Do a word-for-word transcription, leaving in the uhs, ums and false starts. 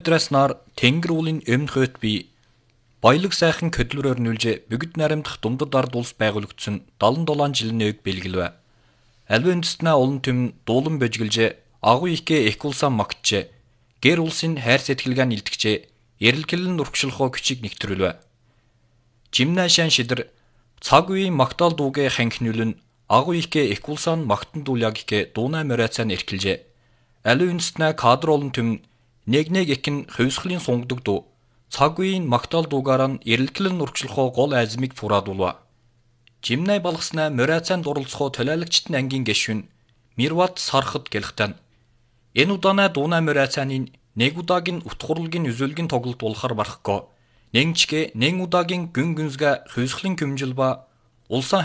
өдрөөс нар тэнгэр уулын өмнө хойт би баялаг сайхан көдлөрөөр нүлж бүгд наримдах дундад ард улс байгуулагдсан седемдесет жилийн өг бэлгэлвэ. Альва үндэстнээ олон төм дуулан божиглж агуу ихгээ их улсаа магтж гэр улсын хайр сэтгэлгээ нэлтгэж эрэлгэлэн урагшлахоо küçük нэгтрүүлвэ. Жимнашан шидэр цаг үеийн магтаал дуугээ ханхнүлэн агуу ихгээ их улсаа магтан дууляг ихгээ дуунаа морайцаан эрхэлж альва үндэстнээ кадр олон төм нэг нэг ихэн хөвсглийн сунгдаг дуу цаг үеийн магтаал дуугаараа эрэлгэлэн урагшлахоо гол азмиг фураадулва. Жимнай балгаснаа морайцаанд оролцохоо төлөөлөгчтөн ангийн гишүүн Мирват Сархад гэлхтэн. Энэ удаанаа дуунаа морайцааны нэг удаагийн утгуурлын үзүүлгийн тоглолт болохоор барахгүй. Нэгчгээ нэг удаагийн гүн гүнзгэ хөвсглийн көмжил ба улсаа